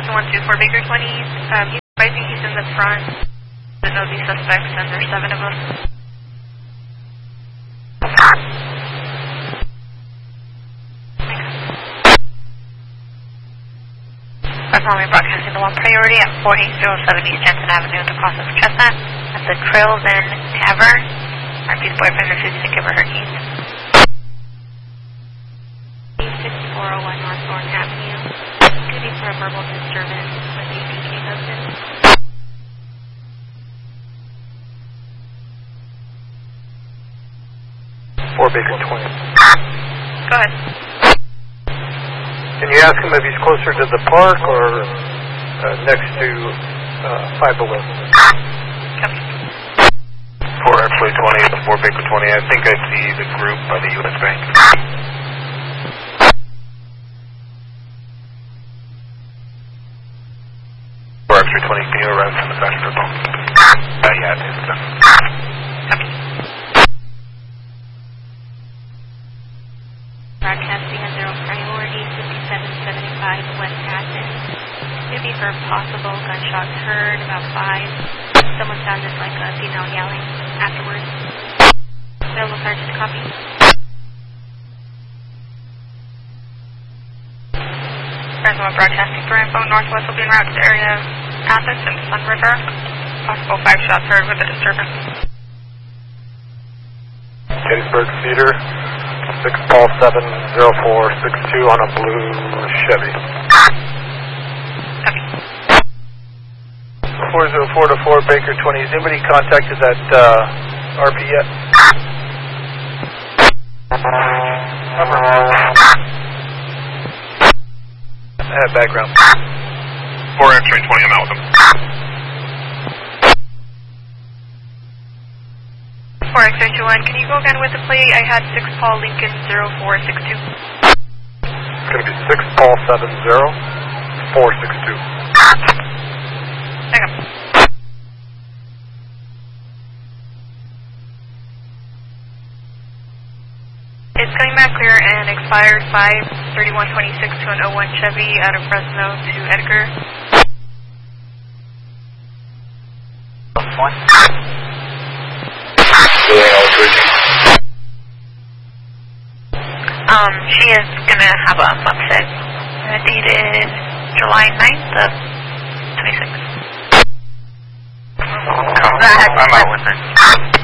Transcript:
Listen 124 Baker 20. He's advising he's in the front. The nosy suspects, and there's 7 of us. We're broadcasting the 1 priority at 4807 East Jensen Avenue, the cross of Chestnut, at the Trails Inn Tavern. RP's boyfriend refused to give her her keys. 6401 North Thorn Avenue. Duty for a verbal disturbance with a PK husband. 4 Baker 20. Go ahead. Can you ask him if he's closer to the park or next to 511? Copy. 4 X-ray 20 at the 4 Baker 20. I think I see the group by the U.S. Bank. 4 X-ray 20, can you arrive from the passenger phone? Yeah, it is. Copy. Broadcasting a 0 priority, 5775 West Hatton. Maybe for possible gunshots heard, about 5. Someone sounded like a female yelling afterwards. Available Sergeant, copy. Reservoir broadcasting for info. Northwest will be en route to the area of Athens and Sun River. Possible 5 shots heard with a disturbance. Gettysburg Cedar, 6 Paul 70462 on a blue Chevy. Copy. 404 to 4 Baker 20. Has anybody contacted that RP yet? Background. 4 X-ray 20, I'm out with them. 4 X-21, can you go again with the plate? I had 6 Paul Lincoln 0462. It's going to be 6 Paul 70462. Hang on. It's coming back clear and expired 5/31/26 to an 01 Chevy out of Fresno to Edgar. She is gonna have a upset dated July 9th of 26. I'm out with it.